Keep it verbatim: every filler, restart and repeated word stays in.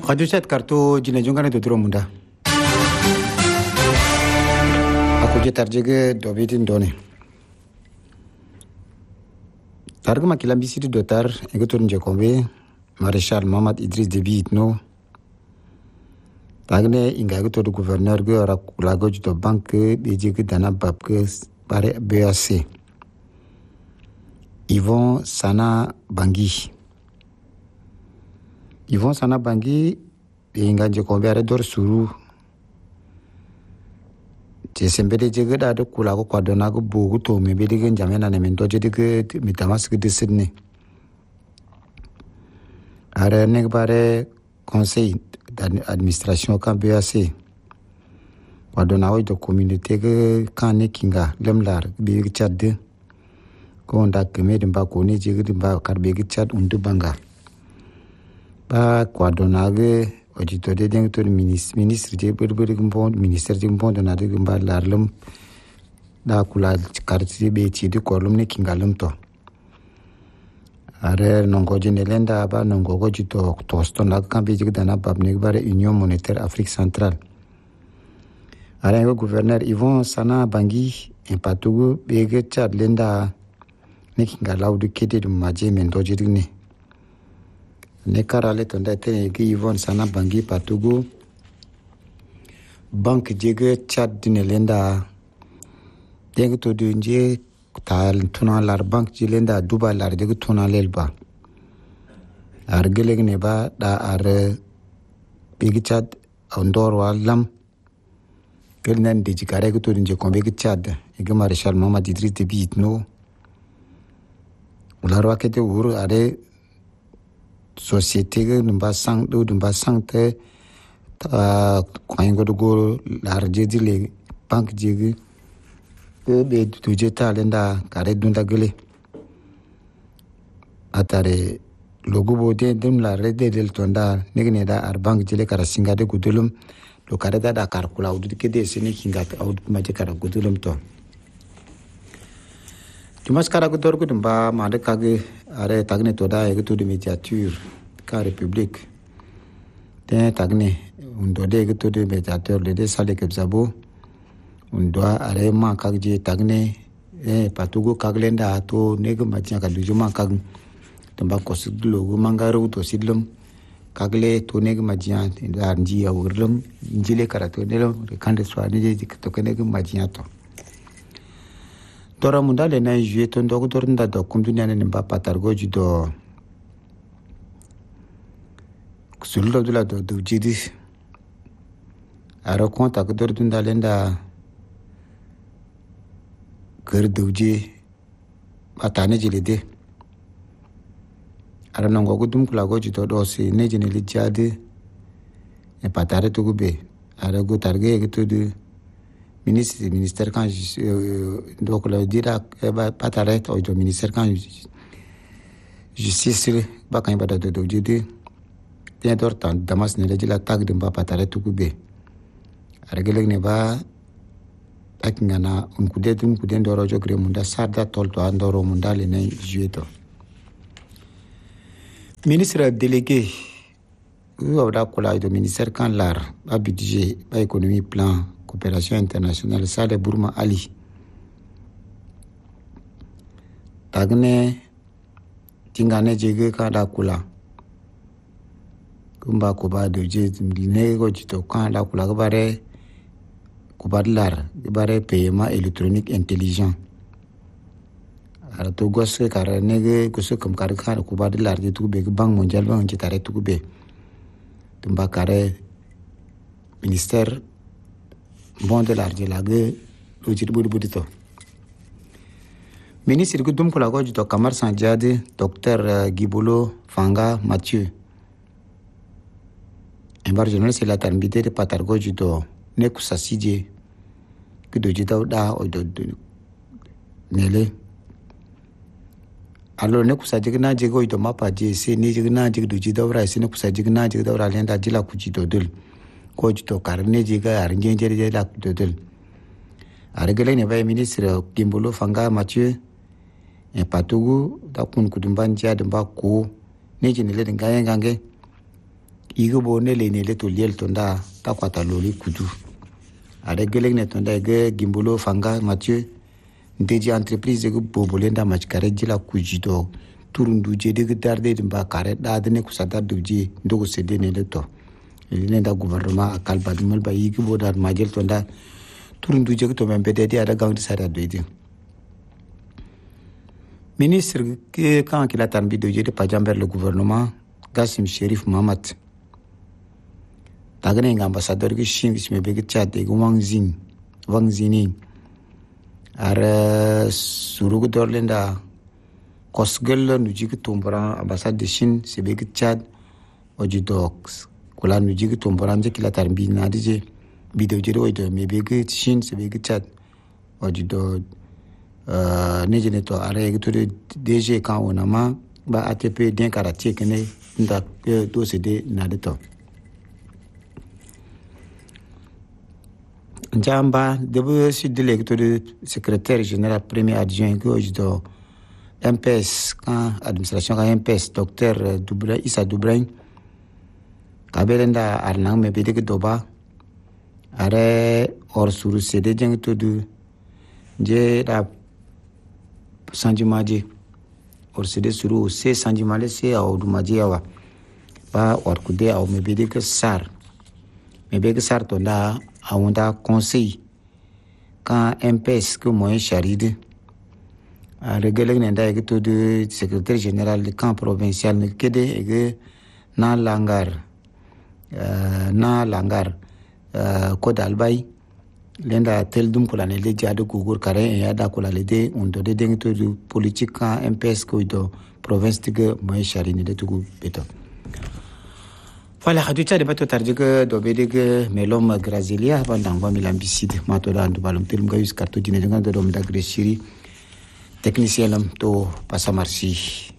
Radio Set kartu jine jungane do dro munda. Aku je tarjege do bitin doni. Targa makila bisidi do tar egotor nje kombe Maréchal Mohamed Idriss Déby Itno. Tagne inga egotor do gouverneur go ora kulago do banque bejege dana babke bare B A C. Yvon Sana Bangui. Yvon Sana Bangui inga nje kombe are dor suru. Je sembede jege da do kulago kwa donago bogu to mebede gen jamena ne mento je de mitamas ke de Sydney. Are ne bare conseil d'administration kan B A C. Kwa donago de communauté ke kan ne kinga lemlar be Tchad. Ko nda keme de ba ko ne jege de ba karbe ke Tchad undu banga. Ba kwa donago Ojito de deng to ministre ministre je berberi gumpon ministre je gumpon dona de gumbar larlum da kula karti be ci de kolum ne kingalum to are nongo je nelenda ba nongo go jito tosto na kambe je dana bab ne bare union monétaire Afrique centrale are go gouverneur Yvon Sana Bangui en patugo be ge Tchad lenda ne kingalau de kede de maje mendo je ne ne karale tonda te ki Yvon Sana Bangui patugo banque jege Tchad dine lenda deng to dunje tal tuna lar banque je lenda duba lar jege tuna lelba ar geleg ne ba da ar bigi Tchad ondor walam gel nan de jikare ko to dunje ko bigi Tchad e ge Maréchal Mohamed Idriss Déby Itno ularwa kete wuru are société numba sang do numba sang te ta koingo do go larje di le banque jigi e be do jeta lenda kare dunda gele atare logo bode dem la rede del tonda negne da ar banque jile kara singa de gudulum lo kare da da kar kula udu ke de sene kinga aud ma je kara gudulum to Tumas kara ko dor ko dumba mande kage are tagne to da e to de médiature ka république te tagne undo de to de médiateur de de sale ke zabo undo are ma kage tagne e patugo kaglenda to nego matia ka lujuma kag dumba ko sidlo go mangaro to sidlum kagle to nego matia da nji ya wurlum njile karato de lo kande swani je to nego matia to Dora munda le na juillet ton dogo dornda do kumdunya ne mba patargo judo sullo dula do do jidi aro konta ko dordunda lenda ger duje batane jilide ara nongo ko dum kula go judo do se ne jene li jade e patare to gube ara go targe ke to de ministre ministère quand euh, donc le dira ba pataret au ministère quand justice ba kan ba do do jide te dortan damas ne la tag de ba pataret ku be argeleg ne ba akingana un kude dum kude ndoro jogre munda sarda tolto andoro munda le ne jueto ministre délégué ou abda kula do ministère quand lar ba budget ba économie plan coopération internationale Sale Bourma Ali tagne tingane jege ka da kula kumba ko ba de je ne go jito kan da kula bare ko badlar bare paiement électronique intelligent ara to gosse kar ne go so kam kar kar ko badlar je tu be bank mondial bank je tare tu be tumba kare ministère bon de l'argent la ge lo jit budi budi to ministre ko dum ko la go jito Kamar Sanjade docteur Gibolo Fanga Mathieu embar journal c'est la tambité de patargo jito ne ku sasije ki do jita da o do nele alors ne ku sajige na je go jito mapa je se ne je na je do jita ora se ne ku sajige na je do ora lenda jila ku jito dul ko jito karne jiga arnje jere la dodel argele ne bay ministre Gimbolo Fanga Mathieu e patugu da kun kudumban ja de ba ko ne jine le ngaya ngange Igo ne le ne le to liel tonda ta kwata loli kudu. Are gelek ne tonda ge Gimbolo Fanga Mathieu ndeji entreprise ge bobolenda machkare jila kujido turundu je de darde dimba kare da de ne kusada duje ndogo sede ne le to. Ele da gouvernement akal badumel ba yigi bodar majel tonda turundu je to membe de ada gawdi sada doide. Ministre que quand il a tambi de de pajamber le gouvernement Gassim Sherif Mohamed tagane nga ambassadeur ke Chine ke me bege chat de Wang Zin Wang Zini ara surugu dorlenda kosgel nu jigi tombra ambassade de Chine se bege chat ojidox kula nu jigi tombra nje kila tambi na dije video jero de me bege Chine se bege chat ojido Uh, nejene to are to D G kan onama ba A T P den karate kene nda do se de na de to Njamba de si directeur de secrétaire général premier adjoint que do M P S kan administration kan M P S docteur Dubra Issa Dubrain kabelenda arnang me bede doba are or suru se de jeng to du je da sanjimaji or sede suru se sanjimale se au dumaji awa ba or kude au mebede ke sar mebede sar to la awunda conseil quand M P S que moyen charide a regelek nenda ke to de secrétaire général du camp provincial ne kede ege na langar uh, na langar uh, ko dalbay lenda tel dum kula ne le jadu gugur kare ya da kula le de undo de deng to du politique kan M P S ko do province tige moy charini de tugu beto fala hadu cha de bato tarjiga do bedege melom grazilia bandang ba milambicide mato da ndu balum telum gayus karto dine nga do dom da greshiri technicien lam to pasamarsi